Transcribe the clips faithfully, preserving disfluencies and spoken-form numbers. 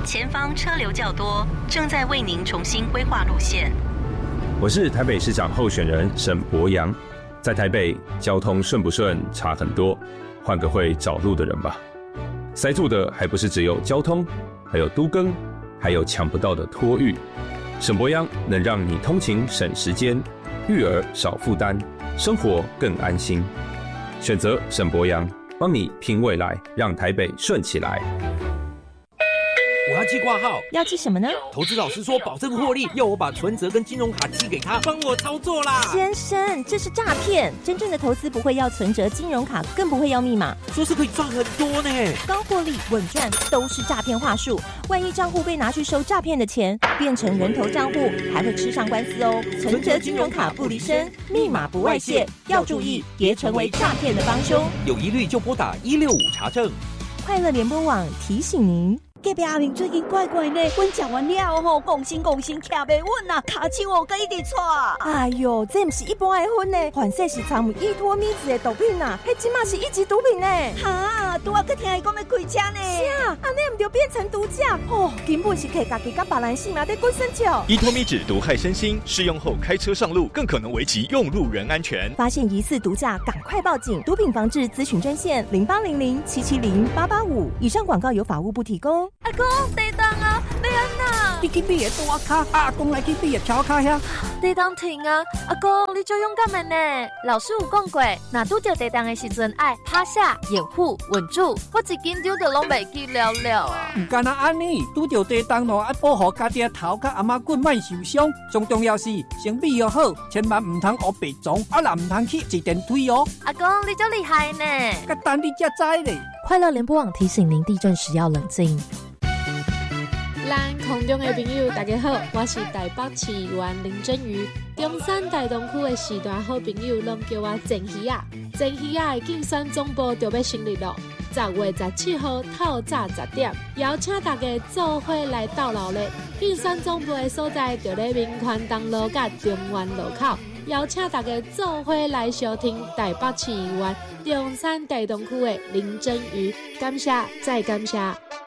前方车流较多，正在为您重新规划路线。 我是台北市长候选人沈伯洋，在台北交通顺不顺差很多，换个会找路的人吧。塞住的还不是只有交通，还有都更，还有抢不到的托育。沈伯洋能让你通勤省时间，育儿少负担，生活更安心。选择沈伯洋，帮你拼未来，让台北顺起来。 我要寄挂号， 要寄什么呢？ 投资老师说保证获利，要我把存折跟金融卡寄给他，帮我操作啦。 先生，这是诈骗！真正的投资不会要存折、金融卡，更不会要密码。 说是可以赚很多呢， 高获利、稳赚都是诈骗话术。万一账户被拿去收诈骗的钱，变成人头账户，还会吃上官司哦。存折、金融卡不离身，密码不外泄，要注意，别成为诈骗的帮凶。 有疑虑就拨打一六五查证。 快乐联播网提醒您。 隔壁阿明最近怪怪呢，阮食完了吼，讲心讲心徛袂稳啊，骹手哦，佮一直喘。 哎呦，这不是一般的薰呢，反正是掺有依托咪子的毒品啊，迄即马是一级毒品呢。 哈，拄仔佮听伊讲要开车呢。 是啊，安尼唔就变成毒驾哦，根本是摕家己甲别人性命在滚生笑。 依托咪酯毒害身心，试用后开车上路更可能危及用路人安全。 发现疑似毒驾，赶快报警！毒品防治咨询专线零八零零七七零八八五。以上广告由法务部提供。 阿公，地当啊，要安那？ 你去比个大卡，阿公来去比个小卡遐。 地当停啊！阿公，你就勇敢的呢。老师有讲过，若拄着地当的时阵，爱趴下、掩护、稳住，我一紧张就拢袂记了了啊。 唔干那安尼，拄着地当咯，爱保护家己的头甲阿妈骨莫受伤。最重要是先备好好，千万唔通学白撞，啊啦唔通去坐电梯哦。 阿公，你就厉害呢！ 甲等你才知咧。 快乐联播网提醒您，地震时要冷静。 咱空中的朋友大家好，我是台北市议员林真瑜。中山大东区的时段好朋友拢叫我郑鱼啊。郑鱼啊的竞选总部就要成立了，十月十七号透早十点，邀请大家做伙来到老咧。竞选总部的所在就咧民权东路甲中原路口，邀请大家做伙来收听台北市议员中山大东区的林真瑜。感谢再感谢。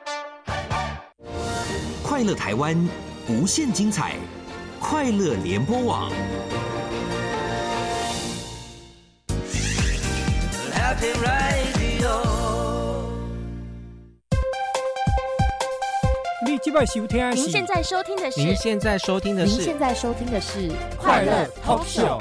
快乐台湾，无限精彩，快乐联播网。 你即摆收听的是？ 您现在收听的是？ 您现在收听的是？ 您现在收听的是快乐 Talk Show。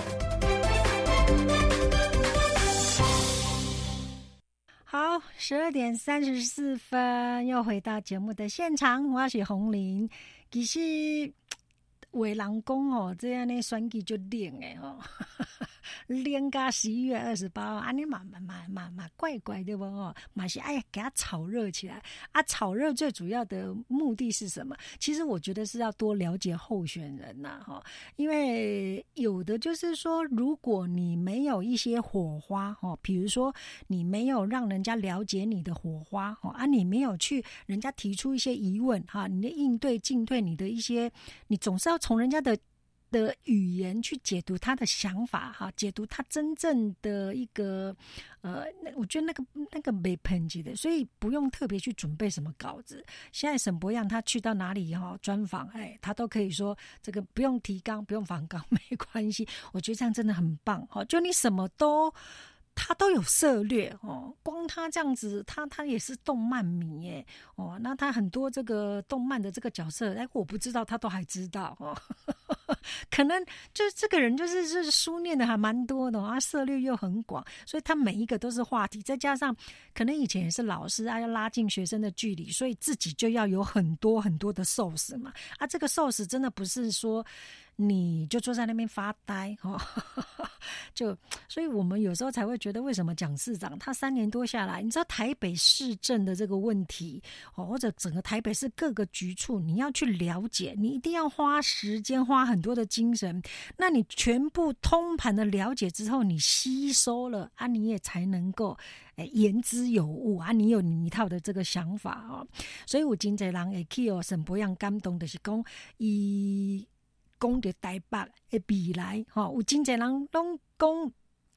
好，十二点三十四分，又回到节目的现场，我是洪玲。其实有的人讲哦，这样的选举就冷的哦，冷到十一月二十八号，安尼嘛嘛嘛嘛嘛怪怪对不哦？嘛是哎给它炒热起来啊！炒热最主要的目的是什么？其实我觉得是要多了解候选人呐、啊，哈，因为有的就是说，如果你没有一些火花哈，比如说你没有让人家了解你的火花哈啊，你没有去人家提出一些疑问哈，你的应对进退，你的一些，你总是要从人家的。的语言去解读他的想法哈，解读他真正的一个呃，我觉得那个那个没喷击的，所以不用特别去准备什么稿子。现在沈伯洋他去到哪里哈专访，哎，他都可以说这个不用提纲，不用访纲，没关系。我觉得这样真的很棒哈，就你什么都。他都有涉略哦，光他这样子，他他也是动漫迷耶哦，那他很多这个动漫的这个角色，哎，我不知道他都还知道哦，可能就是这个人就是就是书念的还蛮多的，他涉猎又很广，所以他每一个都是话题，再加上可能以前也是老师啊，要拉近学生的距离，所以自己就要有很多很多的source嘛，啊，这个source真的不是说。你就坐在那边发呆哦，就所以我们有时候才会觉得，为什么蒋市长他三年多下来，你知道台北市政的这个问题哦，或者整个台北市各个局处，你要去了解，你一定要花时间，花很多的精神。那你全部通盘的了解之后，你吸收了啊，你也才能够诶言之有物啊，你有你一套的这个想法哦。所以有真侪人会去哦，沈伯洋感动就是讲伊。讲到台北的未来，吼，有真侪人拢讲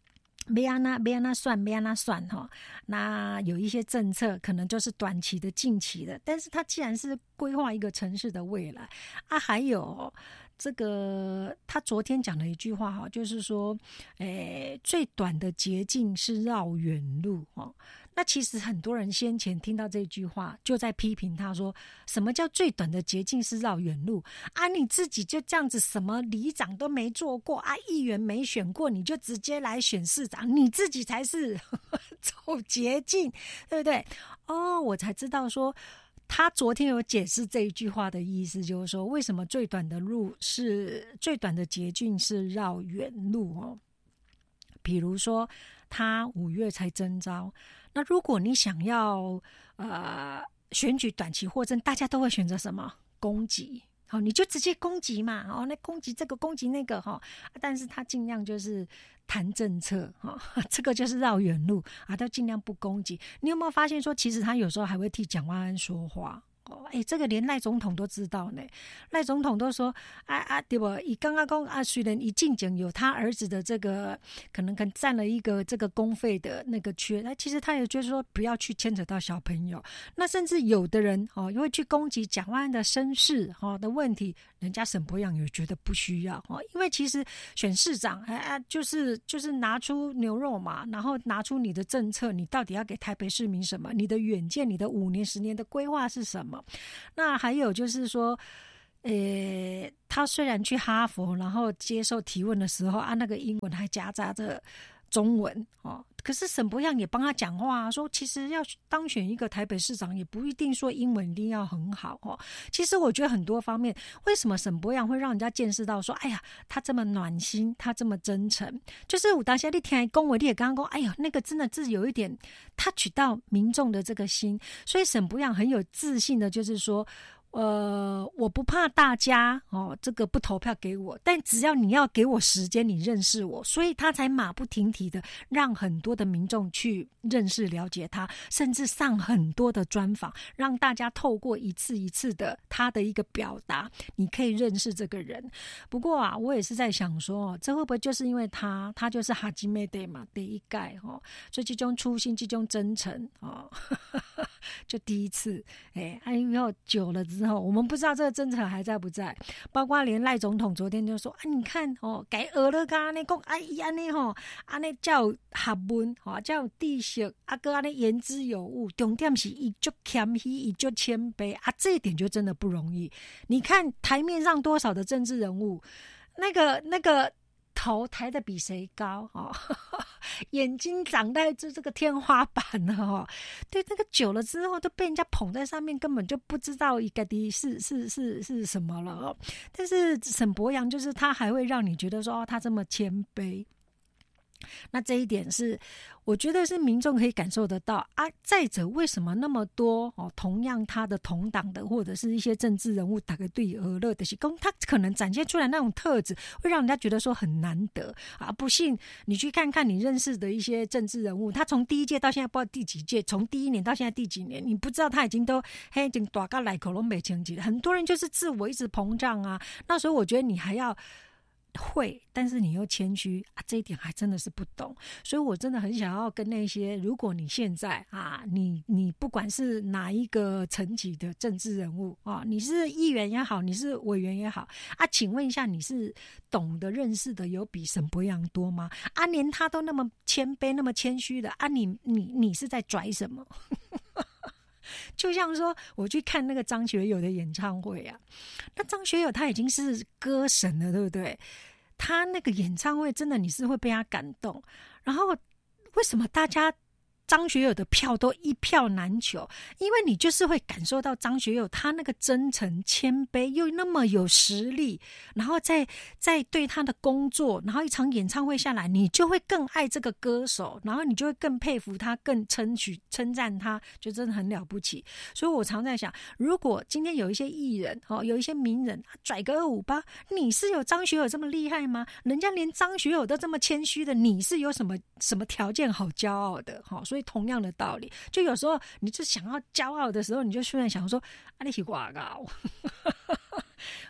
没安那没安那算没安那算哈，那有一些政策可能就是短期的、近期的，但是他既然是规划一个城市的未来啊，还有这个他昨天讲了一句话哈，就是说，诶，最短的捷径是绕远路哦。那其实很多人先前听到这句话，就在批评他说，什么叫最短的捷径是绕远路啊？你自己就这样子，什么里长都没做过啊，议员没选过，你就直接来选市长，你自己才是呵呵走捷径，对不对？哦，我才知道说，他昨天有解释这一句话的意思，就是说为什么最短的路是最短的捷径是绕远路哦。比如说，他五月才征召。那如果你想要呃选举短期获胜，大家都会选择什么？攻击，好、哦，你就直接攻击嘛，哦，那攻击这个攻击那个哈、哦，但是他尽量就是谈政策哈、哦，这个就是绕远路啊，他尽量不攻击。你有没有发现说，其实他有时候还会替蒋万安说话？哦，哎，这个连赖总统都知道呢。赖总统都说，啊啊，对不？以刚刚讲啊，虽然一进警有他儿子的这个可能可能占了一个这个公费的那个缺，那其实他也就是说不要去牵扯到小朋友。那甚至有的人哦，因为去攻击蒋万安的身世哦的问题，人家沈伯洋也觉得不需要哦，因为其实选市长啊啊，就是就是拿出牛肉嘛，然后拿出你的政策，你到底要给台北市民什么？你的远见，你的五年、十年的规划是什么？那还有就是说，呃，他虽然去哈佛，然后接受提问的时候啊，那个英文还夹杂着中文哦，可是沈伯洋也帮他讲话、啊，说其实要当选一个台北市长，也不一定说英文一定要很好哦。其实我觉得很多方面，为什么沈伯洋会让人家见识到说，哎呀，他这么暖心，他这么真诚，就是我当下你听他讲话，你也刚刚讲，哎呦，那个真的是有一点 touch 到民众的这个心，所以沈伯洋很有自信的，就是说。呃，我不怕大家哦，这个不投票给我，但只要你要给我时间，你认识我，所以他才马不停蹄的让很多的民众去认识了解他，甚至上很多的专访，让大家透过一次一次的他的一个表达，你可以认识这个人。不过啊，我也是在想说，这会不会就是因为他，他就是哈基梅德嘛，第一盖哦，所以这种初心，这种真诚哦，就第一次，哎，哎，以后久了之后。我们不知道这个政策还在不在，包括连赖总统昨天就说啊，你看哦，改俄了噶呢，讲啊伊安尼吼，安尼叫学问，吼叫知识，啊个安尼言之有物，重点是伊足谦虚，伊足谦卑啊，这一点就真的不容易。你看台面上多少的政治人物，那个那个。头抬得比谁高哦，眼睛长在这这个天花板了哦，对，那个久了之后都被人家捧在上面，根本就不知道一个的是是是是什么了哦。但是沈伯洋就是他还会让你觉得说哦，他这么谦卑。那这一点是我觉得是民众可以感受得到啊。再者，为什么那么多哦，同样他的同党的或者是一些政治人物打个对而乐的是公，他可能展现出来那种特质，会让人家觉得说很难得啊。不信你去看看你认识的一些政治人物，他从第一届到现在不知道第几届，从第一年到现在第几年，你不知道他已经都嘿已经大到来口拢没清洁了。很多人就是自我一直膨胀啊。那所以我觉得你还要。会，但是你又谦虚啊，这一点还真的是不懂，所以我真的很想要跟那些，如果你现在啊，你你不管是哪一个层级的政治人物啊，你是议员也好，你是委员也好啊，请问一下，你是懂得认识的有比沈伯洋多吗？啊，连他都那么谦卑，那么谦虚的啊，你你你是在拽什么？就像说我去看那个张学友的演唱会啊，那张学友他已经是歌神了，对不对？他那个演唱会真的你是会被他感动，然后为什么大家张学友的票都一票难求？因为你就是会感受到张学友他那个真诚谦卑又那么有实力，然后再再对他的工作，然后一场演唱会下来，你就会更爱这个歌手，然后你就会更佩服他，更称许称赞他，就真的很了不起。所以我常在想，如果今天有一些艺人哦，有一些名人拽个二五八，你是有张学友这么厉害吗？人家连张学友都这么谦虚的，你是有什么什么条件好骄傲的？好，所以同样的道理，就有时候你就想要骄傲的时候，你就突然想说啊，你是外高。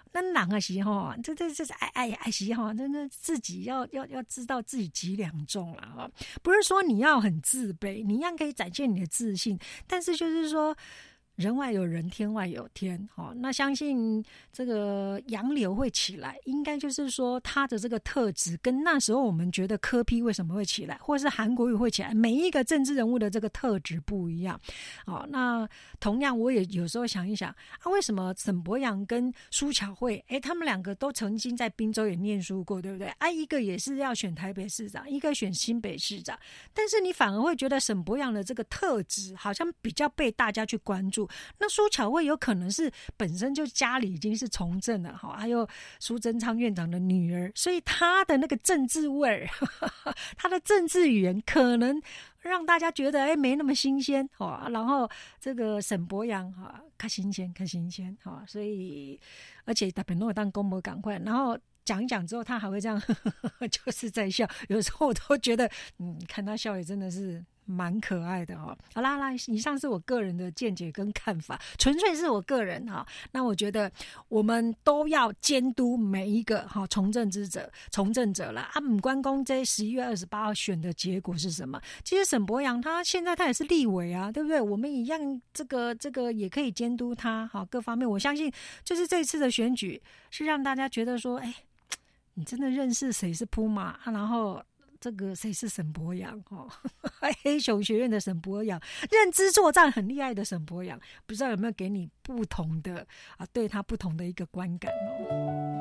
那人的时候，这这这爱爱爱时候，真的自己要要要知道自己几两重了哈。不是说你要很自卑，你一样可以展现你的自信，但是就是说。人外有人，天外有天，哦，那相信这个洋流会起来，应该就是说他的这个特质跟那时候我们觉得柯 P 为什么会起来，或是韩国瑜会起来，每一个政治人物的这个特质不一样，哦，那同样我也有时候想一想啊，为什么沈伯洋跟苏巧慧，哎，他们两个都曾经在宾州也念书过，对不对？啊，一个也是要选台北市长，一个选新北市长，但是你反而会觉得沈伯洋的这个特质好像比较被大家去关注。那苏巧慧有可能是本身就家里已经是从政了，还有苏贞昌院长的女儿，所以她的那个政治味儿，她的政治语言可能让大家觉得哎没那么新鲜，然后这个沈伯洋较新鲜较新鲜，所以而且大本都有当公婆赶快，然后讲一讲之后他还会这样呵呵呵就是在笑，有时候我都觉得嗯，看他笑也真的是蛮可爱的哦。好啦啦，以上是我个人的见解跟看法，纯粹是我个人哈。那我觉得我们都要监督每一个哈从政之者、从政者啦。啊，不管说这十一月二十八号选的结果是什么，其实沈伯洋他现在他也是立委啊，对不对？我们一样这个这个也可以监督他哈，各方面我相信就是这次的选举是让大家觉得说，哎，你真的认识谁是普马，啊，然后。这个谁是沈伯洋哦？黑熊学院的沈伯洋，认知作战很厉害的沈伯洋，不知道有没有给你不同的啊，对他不同的一个观感哦。